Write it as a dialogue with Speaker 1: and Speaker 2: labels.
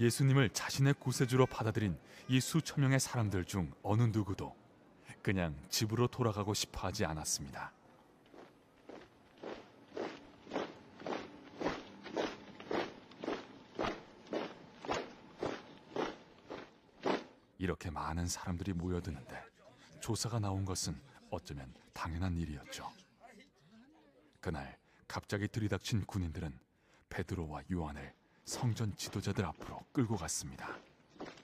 Speaker 1: 예수님을 자신의 구세주로 받아들인 이 수천 명의 사람들 중 어느 누구도 그냥 집으로 돌아가고 싶어 하지 않았습니다. 이렇게 많은 사람들이 모여드는데 조사가 나온 것은 어쩌면 당연한 일이었죠. 그날 갑자기 들이닥친 군인들은 베드로와 요한을 성전 지도자들 앞으로 끌고 갔습니다.